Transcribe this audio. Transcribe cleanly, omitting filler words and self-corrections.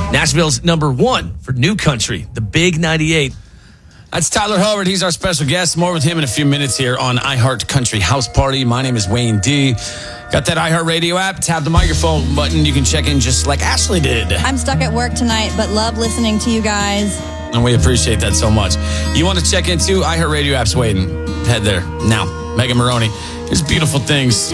Nashville's number one for new country, the Big 98. That's Tyler Hubbard. He's our special guest. More with him in a few minutes here on iHeart Country House Party. My name is Wayne D. Got that iHeart Radio app. Tap the microphone button. You can check in just like Ashley did. I'm stuck at work tonight, but love listening to you guys. And we appreciate that so much. You want to check in too? iHeart Radio app's waiting. Head there now. Megan Maroney. Here's Beautiful Things.